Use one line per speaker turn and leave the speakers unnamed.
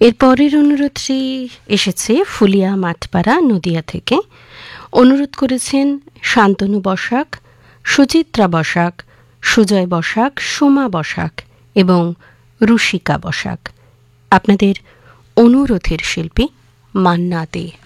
এর পরের অনুরোধটি এসেছে ফুলিয়া মাঠপাড়া নদিয়া থেকে। অনুরোধ করেছেন শান্তনু বসাক, সুচিত্রা বসাক, সুজয় বসাক, সোমা বসাক এবং রুশিকা বসাক। আপনাদের অনুরোধের শিল্পী মান্না দে।